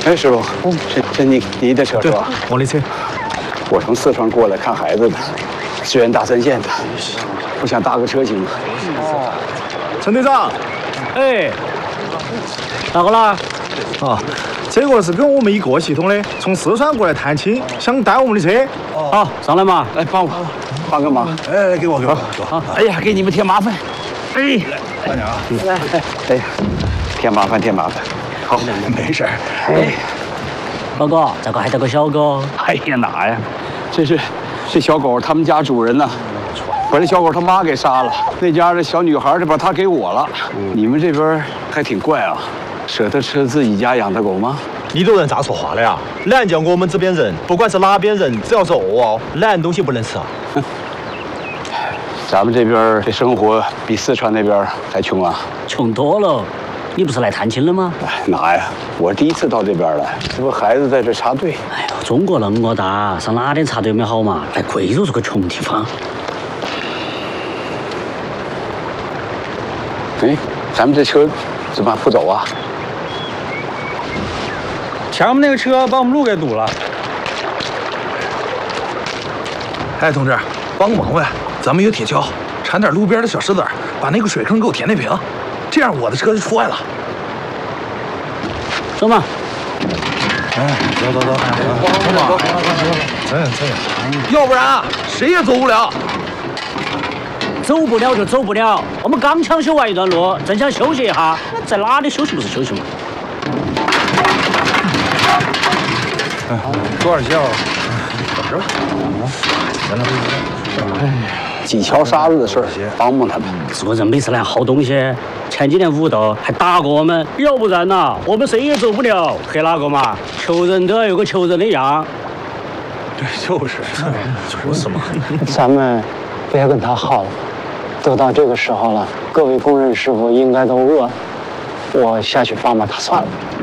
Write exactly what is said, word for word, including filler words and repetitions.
哎，师傅，这这你你的车是吧？ 我的车。 我从四川过来看孩子的，支援大三线的，不想搭个车行吗？ 哦，陈队长， 哎，哪个啦？ 啊，这个是跟我们一个系统的，从四川过来探亲，想带我们的车。 好，上来嘛， 来帮我，帮个忙。 哎，给我给我。 好，哎呀，给你们添麻烦。哎， 大娘， 来，哎哎，添麻烦添麻烦。好， 没事。 哎。 老哥，这个还带个小狗。 哎呀，哪呀？这是这小狗他们家主人呢，把这小狗他妈给杀了。那家的小女孩就把它给我了。嗯、你们这边还挺怪啊，舍得吃自己家养的狗吗？ 你这人咋说话的呀？懒叫我们这边人，不管是哪边人，只要是饿哦，懒东西不能吃啊。 咱们这边这生活比四川那边还穷啊。 穷多了。你不是来探亲了吗？ 哎，哪呀？我第一次到这边来，这不孩子在这插队。 哎呦，中国那么大，上哪点插队没好嘛？来贵州是个穷地方。 哎，咱们这车怎么不走啊？ 前面那个车把我们路给堵了。 哎，同志，帮个忙呗，咱们有铁锹，铲点路边的小石子，把那个水坑给我填填平。这样我的车就出来了。 走嘛。 哎，走走走，走嘛，走走走，要不然谁也走不了。 走不了就走不了。我们刚抢修完一段路，正想休息一下，在哪里休息不是休息吗？ 哎，多少钱啊？走着。行了。 哎。几桥沙子的事儿，帮帮他们。 做人没事来好东西。前几年武斗还打过我们，要不然呐，我们谁也走不了。黑哪个嘛？求人都要有个求人的样。 对，就是，就是嘛。 咱们别跟他耗了，都到这个时候了，各位工人师傅应该都饿，我下去帮帮他算了。